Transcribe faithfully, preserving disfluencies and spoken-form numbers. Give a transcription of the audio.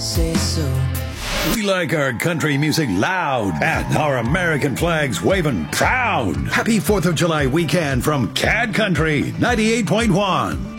say so. We like our country music loud and our American flags waving proud. Happy fourth of July weekend from Cad Country ninety-eight point one.